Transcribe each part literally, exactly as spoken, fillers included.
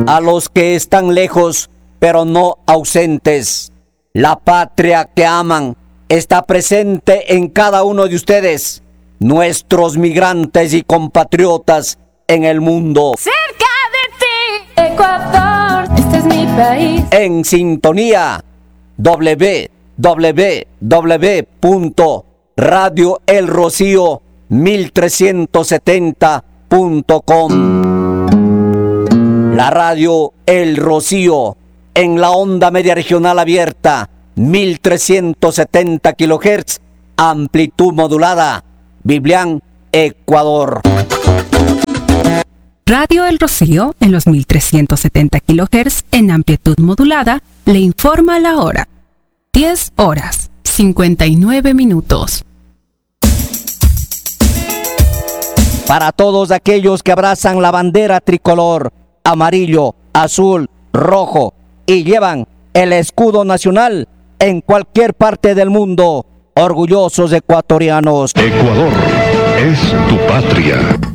a los que están lejos, pero no ausentes. La patria que aman está presente en cada uno de ustedes, nuestros migrantes y compatriotas en el mundo. Cerca de ti, Ecuador, este es mi país. En sintonía, doble u doble u doble u punto radio el rocío mil trescientos setenta punto com. La radio El Rocío en la onda media regional abierta, mil trescientos setenta kilohertz, amplitud modulada, Biblián, Ecuador. Radio El Rocío en los mil trescientos setenta kilohertz en amplitud modulada le informa la hora. diez horas, cincuenta y nueve minutos. Para todos aquellos que abrazan la bandera tricolor, amarillo, azul, rojo y llevan el escudo nacional en cualquier parte del mundo, orgullosos ecuatorianos. Ecuador es tu patria.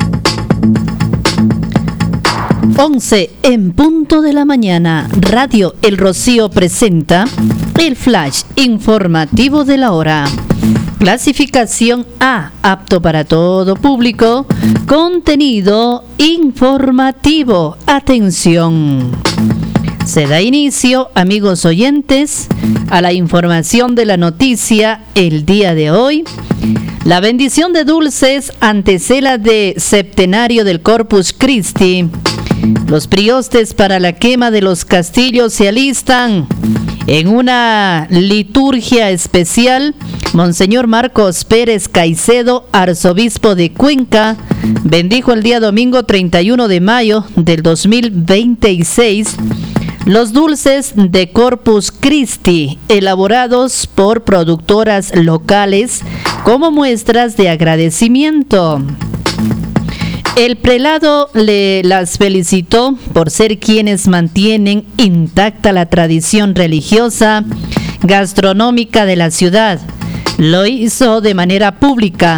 once en punto de la mañana, Radio El Rocío presenta el flash informativo de la hora. Clasificación A, apto para todo público. Contenido informativo. Atención. Se da inicio, amigos oyentes, a la información de la noticia el día de hoy. La bendición de dulces antesala de septenario del Corpus Christi. Los priostes para la quema de los castillos se alistan. En una liturgia especial, Monseñor Marcos Pérez Caicedo, arzobispo de Cuenca, bendijo el día domingo treinta y uno de mayo del dos mil veintiséis los dulces de Corpus Christi, elaborados por productoras locales como muestras de agradecimiento. El prelado le las felicitó por ser quienes mantienen intacta la tradición religiosa, gastronómica de la ciudad. Lo hizo de manera pública.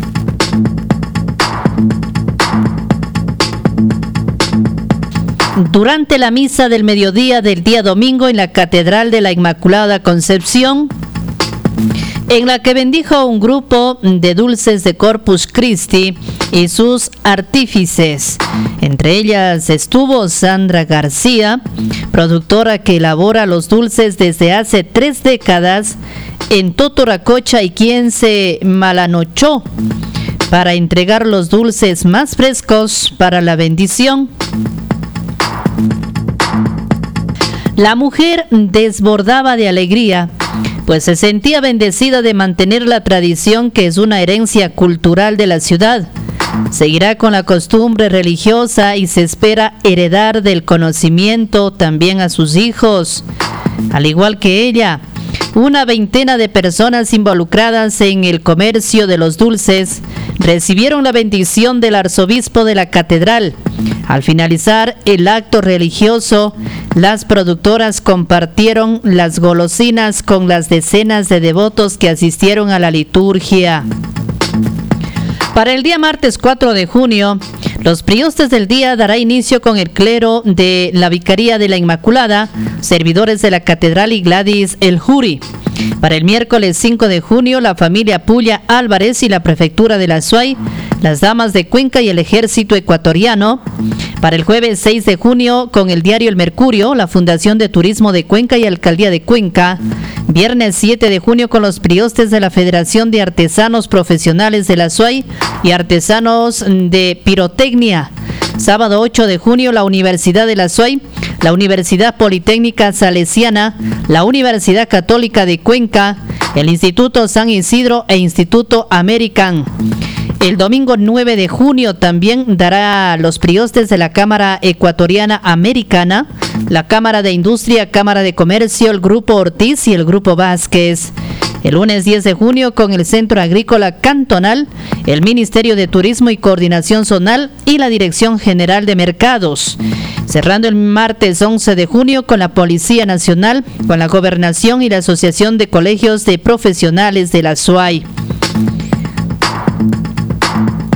Durante la misa del mediodía del día domingo en la Catedral de la Inmaculada Concepción, en la que bendijo un grupo de dulces de Corpus Christi y sus artífices. Entre ellas estuvo Sandra García, productora que elabora los dulces desde hace tres décadas en Totoracocha y quien se malanochó para entregar los dulces más frescos para la bendición. La mujer desbordaba de alegría, pues se sentía bendecida de mantener la tradición que es una herencia cultural de la ciudad. Seguirá con la costumbre religiosa y se espera heredar del conocimiento también a sus hijos. Al igual que ella, una veintena de personas involucradas en el comercio de los dulces recibieron la bendición del arzobispo de la catedral. Al finalizar el acto religioso, las productoras compartieron las golosinas con las decenas de devotos que asistieron a la liturgia. Para el día martes cuatro de junio, los priostes del día dará inicio con el clero de la Vicaría de la Inmaculada, servidores de la Catedral y Gladys El Juri. Para el miércoles cinco de junio, la familia Pulla Álvarez y la Prefectura de la Suay, las Damas de Cuenca y el Ejército Ecuatoriano. Para el jueves seis de junio, con el diario El Mercurio, la Fundación de Turismo de Cuenca y Alcaldía de Cuenca. Viernes siete de junio, con los priostes de la Federación de Artesanos Profesionales de la Suay y Artesanos de Pirotecnia. Sábado ocho de junio, la Universidad de la Suay, la Universidad Politécnica Salesiana, la Universidad Católica de Cuenca, el Instituto San Isidro e Instituto American. El domingo nueve de junio también dará los priostes de la Cámara Ecuatoriana Americana, la Cámara de Industria, Cámara de Comercio, el Grupo Ortiz y el Grupo Vázquez. El lunes diez de junio, con el Centro Agrícola Cantonal, el Ministerio de Turismo y Coordinación Zonal y la Dirección General de Mercados. Cerrando el martes once de junio con la Policía Nacional, con la Gobernación y la Asociación de Colegios de Profesionales de la Suay.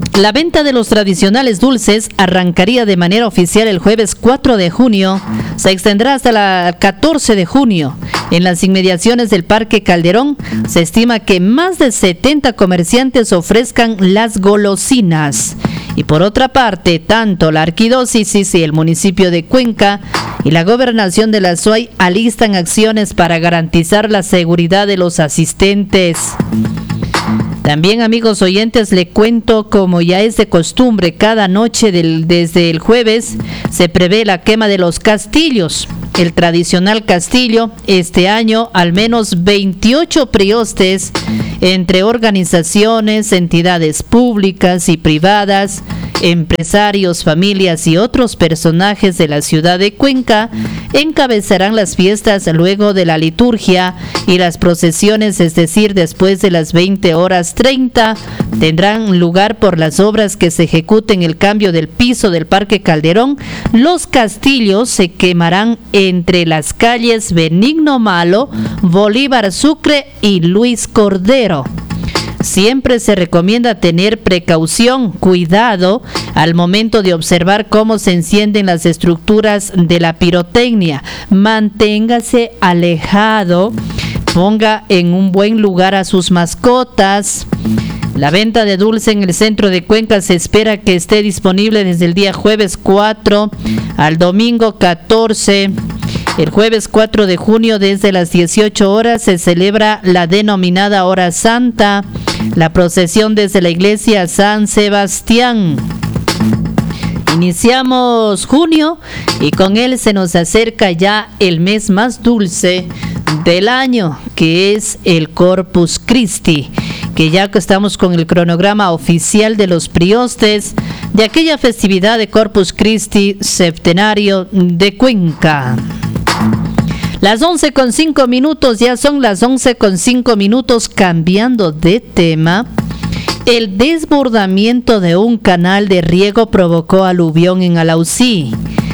La venta de los tradicionales dulces arrancaría de manera oficial el jueves cuatro de junio, se extenderá hasta el catorce de junio. En las inmediaciones del Parque Calderón se estima que más de setenta comerciantes ofrezcan las golosinas. Y por otra parte, tanto la Arquidiócesis y el municipio de Cuenca y la Gobernación de la S U A Y alistan acciones para garantizar la seguridad de los asistentes. También, amigos oyentes, le cuento, como ya es de costumbre, cada noche del, desde el jueves se prevé la quema de los castillos. El tradicional castillo, este año al menos veintiocho priostes entre organizaciones, entidades públicas y privadas, empresarios, familias y otros personajes de la ciudad de Cuenca encabezarán las fiestas luego de la liturgia y las procesiones, es decir, después de las veinte horas treinta, tendrán lugar por las obras que se ejecuten el cambio del piso del Parque Calderón. Los castillos se quemarán entre las calles Benigno Malo, Bolívar Sucre y Luis Cordero. Siempre se recomienda tener precaución, cuidado al momento de observar cómo se encienden las estructuras de la pirotecnia. Manténgase alejado, ponga en un buen lugar a sus mascotas. La venta de dulce en el centro de Cuenca se espera que esté disponible desde el día jueves cuatro al domingo catorce. El jueves cuatro de junio, desde las dieciocho horas, se celebra la denominada Hora Santa, la procesión desde la iglesia San Sebastián. Iniciamos junio y con él se nos acerca ya el mes más dulce del año, que es el Corpus Christi, que ya que estamos con el cronograma oficial de los priostes de aquella festividad de Corpus Christi septenario de Cuenca. Las once con cinco minutos, ya son las once con cinco minutos, cambiando de tema. El desbordamiento de un canal de riego provocó aluvión en Alausí.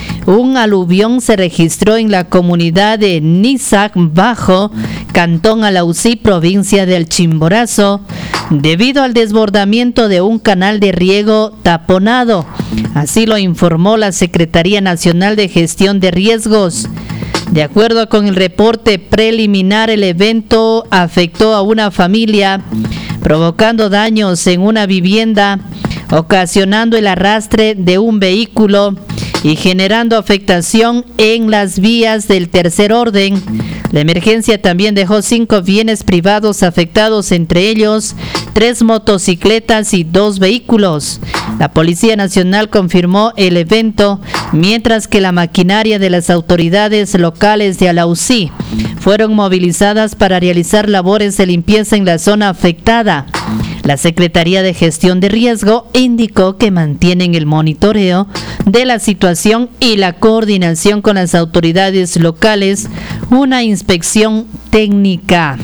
Un aluvión se registró en la comunidad de Nizac Bajo, Cantón Alausí, provincia del Chimborazo, debido al desbordamiento de un canal de riego taponado. Así lo informó la Secretaría Nacional de Gestión de Riesgos. De acuerdo con el reporte preliminar, el evento afectó a una familia, provocando daños en una vivienda, ocasionando el arrastre de un vehículo y generando afectación en las vías del tercer orden. La emergencia también dejó cinco bienes privados afectados, entre ellos tres motocicletas y dos vehículos. La Policía Nacional confirmó el evento, mientras que la maquinaria de las autoridades locales de Alausí fueron movilizadas para realizar labores de limpieza en la zona afectada. La Secretaría de Gestión de Riesgo indicó que mantienen el monitoreo de la situación y la coordinación con las autoridades locales, una inspección técnica.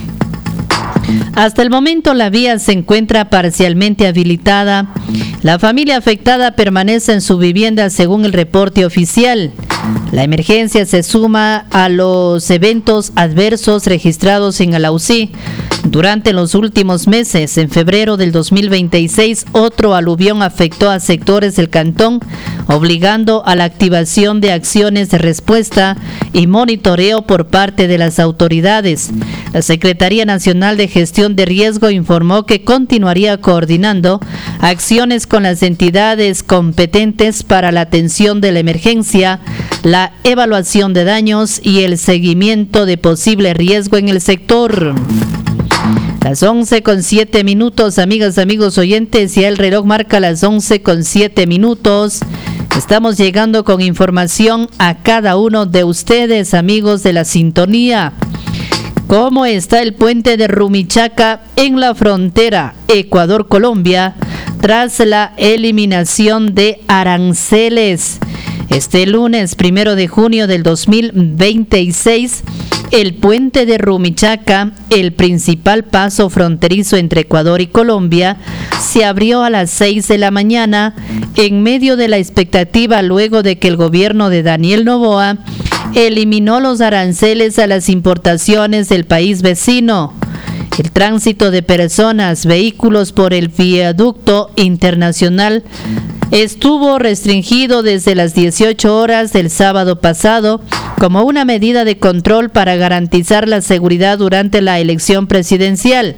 Hasta el momento la vía se encuentra parcialmente habilitada. La familia afectada permanece en su vivienda según el reporte oficial. La emergencia se suma a los eventos adversos registrados en Alausí durante los últimos meses. En febrero del dos mil veintiséis, otro aluvión afectó a sectores del cantón, obligando a la activación de acciones de respuesta y monitoreo por parte de las autoridades. La Secretaría Nacional de Gestión de Riesgo informó que continuaría coordinando acciones con las entidades competentes para la atención de la emergencia, la evaluación de daños y el seguimiento de posible riesgo en el sector. Las once con siete minutos, amigas, amigos oyentes, ya el reloj marca las once con siete minutos. Estamos llegando con información a cada uno de ustedes, amigos de la sintonía. ¿Cómo está el puente de Rumichaca en la frontera Ecuador-Colombia tras la eliminación de aranceles? Este lunes primero de junio del dos mil veintiséis, el puente de Rumichaca, el principal paso fronterizo entre Ecuador y Colombia, se abrió a las seis de la mañana en medio de la expectativa luego de que el gobierno de Daniel Noboa eliminó los aranceles a las importaciones del país vecino. El tránsito de personas, vehículos por el viaducto internacional estuvo restringido desde las dieciocho horas del sábado pasado como una medida de control para garantizar la seguridad durante la elección presidencial.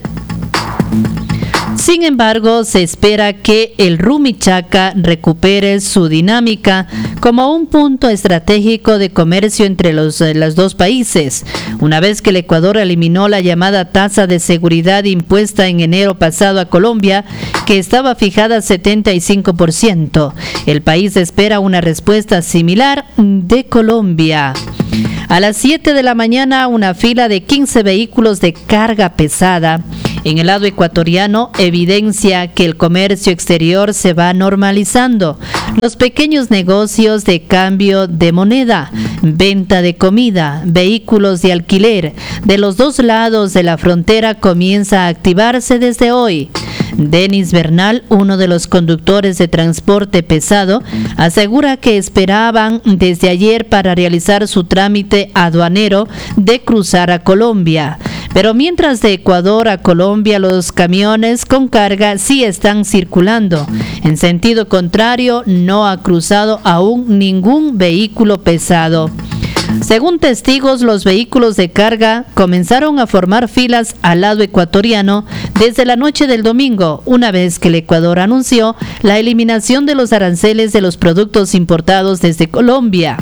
Sin embargo, se espera que el Rumichaca recupere su dinámica como un punto estratégico de comercio entre los, los dos países, una vez que el Ecuador eliminó la llamada tasa de seguridad impuesta en enero pasado a Colombia, que estaba fijada a setenta y cinco por ciento. El país espera una respuesta similar de Colombia. A las siete de la mañana, una fila de quince vehículos de carga pesada en el lado ecuatoriano evidencia que el comercio exterior se va normalizando. Los pequeños negocios de cambio de moneda, venta de comida, vehículos de alquiler de los dos lados de la frontera comienza a activarse desde hoy. Denis Bernal, uno de los conductores de transporte pesado, asegura que esperaban desde ayer para realizar su trámite aduanero de cruzar a Colombia. Pero mientras de Ecuador a Colombia los camiones con carga sí están circulando. En sentido contrario, no ha cruzado aún ningún vehículo pesado. Según testigos, los vehículos de carga comenzaron a formar filas al lado ecuatoriano desde la noche del domingo, una vez que el Ecuador anunció la eliminación de los aranceles de los productos importados desde Colombia.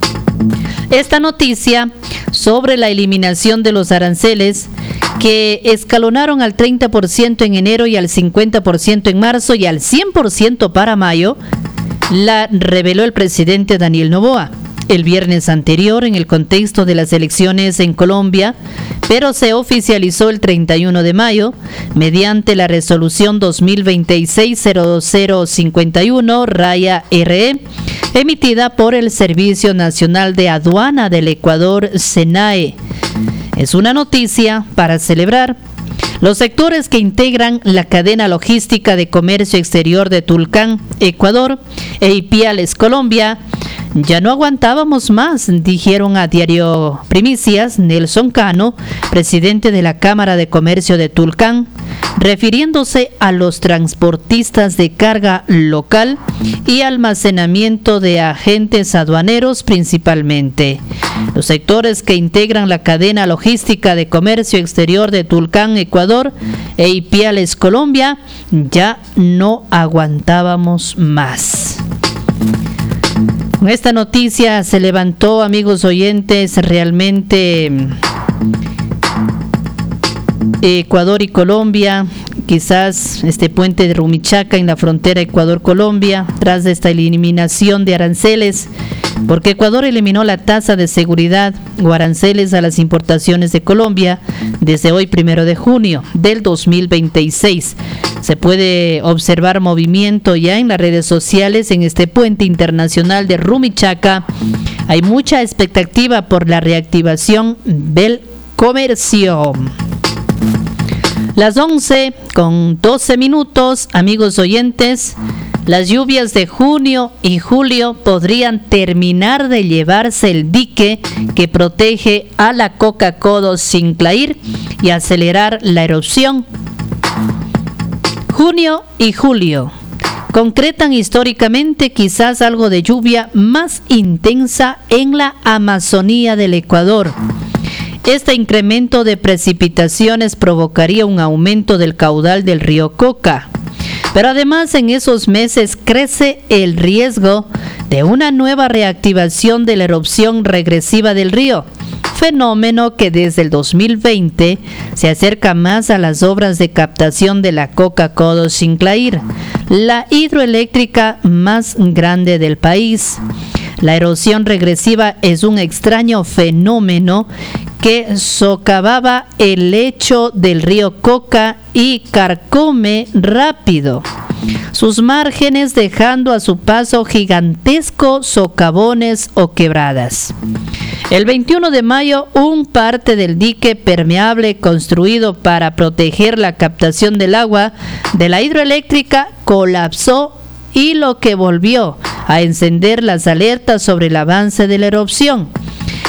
Esta noticia sobre la eliminación de los aranceles, que escalonaron al treinta por ciento en enero y al cincuenta por ciento en marzo y al cien por ciento para mayo, la reveló el presidente Daniel Noboa el viernes anterior en el contexto de las elecciones en Colombia, pero se oficializó el treinta y uno de mayo mediante la resolución dos mil veintiséis cero cero cincuenta y uno raya R E, emitida por el Servicio Nacional de Aduana del Ecuador, SENAE. Es una noticia para celebrar. Los sectores que integran la cadena logística de comercio exterior de Tulcán, Ecuador, e Ipiales, Colombia, ya no aguantábamos más, dijeron a Diario Primicias Nelson Cano, presidente de la Cámara de Comercio de Tulcán, refiriéndose a los transportistas de carga local y almacenamiento de agentes aduaneros principalmente. Los sectores que integran la cadena logística de comercio exterior de Tulcán, Ecuador, e Ipiales, Colombia, ya no aguantábamos más. Con esta noticia se levantó, amigos oyentes, realmente Ecuador y Colombia, quizás este puente de Rumichaca en la frontera Ecuador-Colombia, tras de esta eliminación de aranceles, porque Ecuador eliminó la tasa de seguridad o aranceles a las importaciones de Colombia desde hoy, primero de junio del dos mil veintiséis. Se puede observar movimiento ya en las redes sociales en este puente internacional de Rumichaca. Hay mucha expectativa por la reactivación del comercio. Las once con doce minutos, amigos oyentes. Las lluvias de junio y julio podrían terminar de llevarse el dique que protege a la Coca-Codo Sinclair y acelerar la erupción. Junio y julio concretan históricamente quizás algo de lluvia más intensa en la Amazonía del Ecuador. Este incremento de precipitaciones provocaría un aumento del caudal del río Coca. Pero además en esos meses crece el riesgo de una nueva reactivación de la erupción regresiva del río, fenómeno que desde el dos mil veinte se acerca más a las obras de captación de la Coca-Codo Sinclair, la hidroeléctrica más grande del país. La erosión regresiva es un extraño fenómeno que socavaba el lecho del río Coca y carcome rápido sus márgenes, dejando a su paso gigantescos socavones o quebradas. El veintiuno de mayo, un parte del dique permeable construido para proteger la captación del agua de la hidroeléctrica colapsó, y lo que volvió a encender las alertas sobre el avance de la erupción.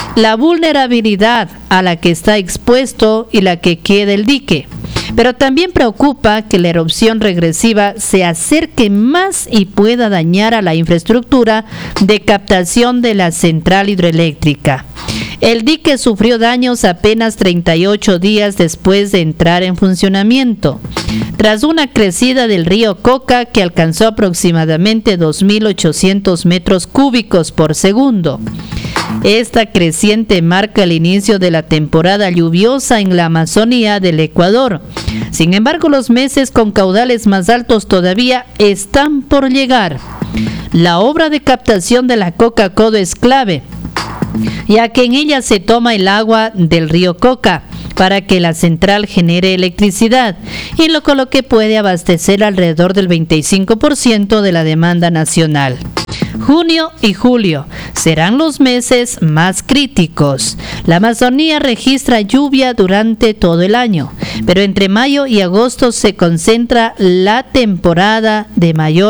la vulnerabilidad a la que está expuesto y la que queda el dique. Pero también preocupa que la erupción regresiva se acerque más y pueda dañar a la infraestructura de captación de la central hidroeléctrica. El dique sufrió daños apenas treinta y ocho días después de entrar en funcionamiento, tras una crecida del río Coca que alcanzó aproximadamente dos mil ochocientos metros cúbicos por segundo. Esta creciente marca el inicio de la temporada lluviosa en la Amazonía del Ecuador. Sin embargo, los meses con caudales más altos todavía están por llegar. La obra de captación de la Coca Codo es clave, ya que en ella se toma el agua del río Coca para que la central genere electricidad, y lo con lo que puede abastecer alrededor del veinticinco por ciento de la demanda nacional. Junio y julio serán los meses más críticos. La Amazonía registra lluvia durante todo el año, pero entre mayo y agosto se concentra la temporada de mayor